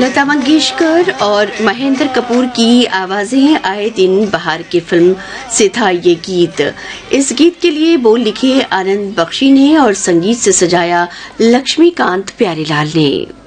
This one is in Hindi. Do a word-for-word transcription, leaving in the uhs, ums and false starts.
लता मंगेशकर और महेंद्र कपूर की आवाजें आए दिन बाहर की फिल्म से था ये गीत। इस गीत के लिए बोल लिखे आनंद बख्शी ने और संगीत से सजाया लक्ष्मीकांत प्यारेलाल ने।